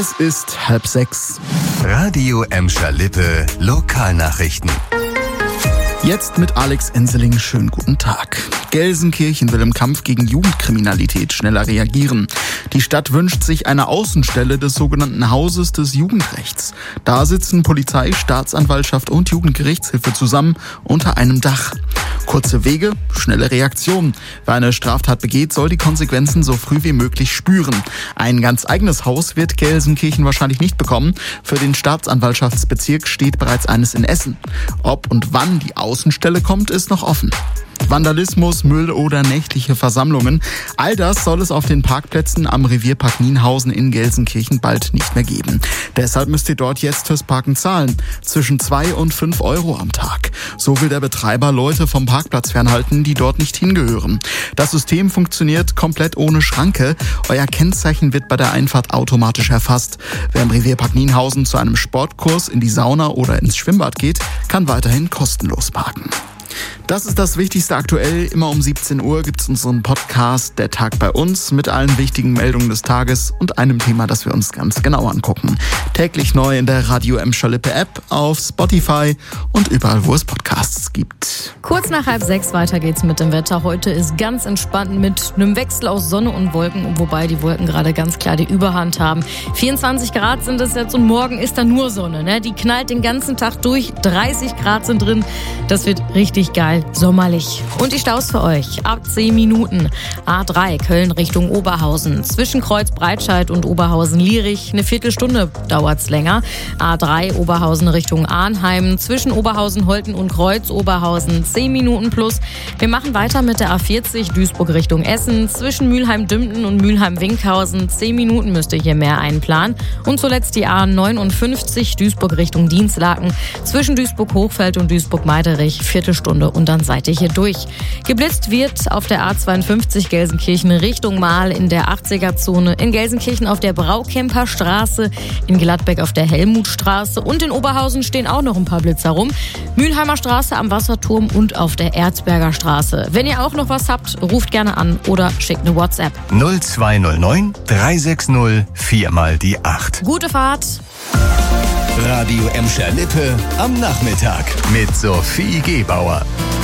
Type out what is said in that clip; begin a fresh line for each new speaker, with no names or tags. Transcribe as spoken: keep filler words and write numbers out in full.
Es ist halb sechs.
Radio Emscher Lippe Lokalnachrichten.
Jetzt mit Alex Enseling. Schönen guten Tag. Gelsenkirchen will im Kampf gegen Jugendkriminalität schneller reagieren. Die Stadt wünscht sich eine Außenstelle des sogenannten Hauses des Jugendrechts. Da sitzen Polizei, Staatsanwaltschaft und Jugendgerichtshilfe zusammen unter einem Dach. Kurze Wege, schnelle Reaktion. Wer eine Straftat begeht, soll die Konsequenzen so früh wie möglich spüren. Ein ganz eigenes Haus wird Gelsenkirchen wahrscheinlich nicht bekommen. Für den Staatsanwaltschaftsbezirk steht bereits eines in Essen. Ob und wann die Außenstelle kommt, ist noch offen. Vandalismus, Müll oder nächtliche Versammlungen. All das soll es auf den Parkplätzen am Revierpark Nienhausen in Gelsenkirchen bald nicht mehr geben. Deshalb müsst ihr dort jetzt fürs Parken zahlen. Zwischen zwei und fünf Euro am Tag. So will der Betreiber Leute vom Parkplatz fernhalten, die dort nicht hingehören. Das System funktioniert komplett ohne Schranke. Euer Kennzeichen wird bei der Einfahrt automatisch erfasst. Wer im Revierpark Nienhausen zu einem Sportkurs, in die Sauna oder ins Schwimmbad geht, kann weiterhin kostenlos parken. Das ist das Wichtigste aktuell. Immer um siebzehn Uhr gibt es unseren Podcast Der Tag bei uns mit allen wichtigen Meldungen des Tages und einem Thema, das wir uns ganz genau angucken. Täglich neu in der Radio Emscher Lippe App, auf Spotify und überall, wo es Podcasts gibt.
Kurz nach halb sechs weiter geht's mit dem Wetter. Heute ist ganz entspannt mit einem Wechsel aus Sonne und Wolken, wobei die Wolken gerade ganz klar die Überhand haben. vierundzwanzig Grad sind es jetzt und morgen ist da nur Sonne, ne? Die knallt den ganzen Tag durch. dreißig Grad sind drin. Das wird richtig geil. Sommerlich. Und die Staus für euch. Ab zehn Minuten. A drei Köln Richtung Oberhausen. Zwischen Kreuz Breitscheid und Oberhausen-Lierich. Eine Viertelstunde dauert's länger. A drei Oberhausen Richtung Arnheim. Zwischen Oberhausen-Holten und Kreuz Oberhausen. zehn Minuten plus. Wir machen weiter mit der A vierzig Duisburg Richtung Essen. Zwischen Mülheim-Dümpten und Mülheim-Winkhausen. zehn Minuten müsst ihr hier mehr einplanen. Und zuletzt die A neunundfünfzig Duisburg Richtung Dienstlaken. Zwischen Duisburg-Hochfeld und Duisburg-Meiderich. Viertelstunde und dann seid ihr hier durch. Geblitzt wird auf der A zweiundfünfzig Gelsenkirchen Richtung Mahl in der achtziger-Zone, in Gelsenkirchen auf der Braukemper Straße, in Gladbeck auf der Helmutstraße und in Oberhausen stehen auch noch ein paar Blitzer rum. Mülheimer Straße am Wasserturm und auf der Erzberger Straße. Wenn ihr auch noch was habt, ruft gerne an oder schickt eine WhatsApp.
null zwei null neun drei sechs null vier mal die acht.
Gute Fahrt!
Radio Emscher Lippe am Nachmittag mit Sophie Gebauer.